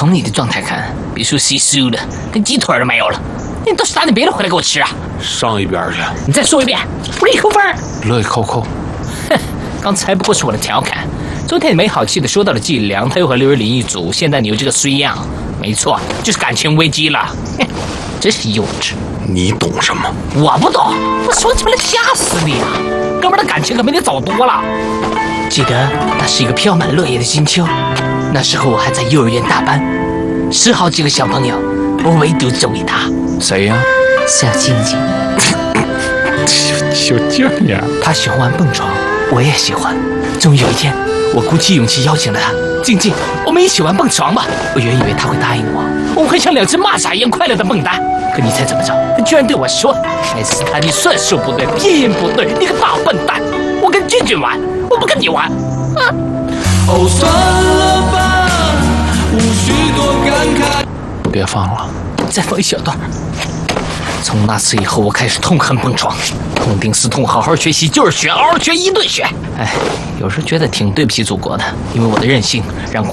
从你的状态看，别说稀疏了，连鸡腿都没有了。你都是打点别的回来给我吃啊？ 上一边去！ 你再说一遍，不是一口分儿。 乐意扣扣。 哼，刚才不过是我的调侃。昨天你没好气的说到了季良，他又和刘若琳一组，现在你又这个衰样，没错，就是感情危机了。哼，真是幼稚。 你懂什么？ 我不懂，我说起来吓死你啊！哥们的感情可比你早多了。记得那是一个飘满落叶的金秋，那时候我还在幼儿园大班，10好几个小朋友，我唯独中意他。 谁呀？ 小静静。 就这样。 他喜欢玩蹦床，我也喜欢。终于有一天，我鼓起勇气邀请了他，静静，我们一起玩蹦床吧。我原以为他会答应我们会像两只蚂蚱一样快乐的蹦跶。可你猜怎么着？他居然对我说：“艾斯坦，你算术不对，拼音不对，你个大笨蛋！我跟俊俊玩，我不跟你玩。”啊！ 哦，算了吧，无需多感慨。 别放了， 再放一小段。从那次以后，我开始痛恨蹦床，痛定思痛，好好学习就是学，嗷嗷学一顿学。哎，有时觉得挺对不起祖国的，因为我的任性让。